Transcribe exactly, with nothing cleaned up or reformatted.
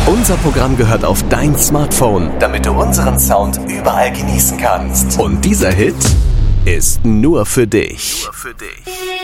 Unser Programm gehört auf dein Smartphone, damit du unseren Sound überall genießen kannst. Und dieser Hit ist nur für dich. Nur für dich.